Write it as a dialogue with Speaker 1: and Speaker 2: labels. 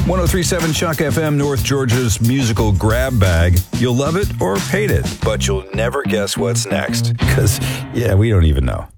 Speaker 1: 1037 Chuck FM, North Georgia's musical grab bag. You'll love it or hate it, but you'll never guess what's next. Because, yeah, we don't even know.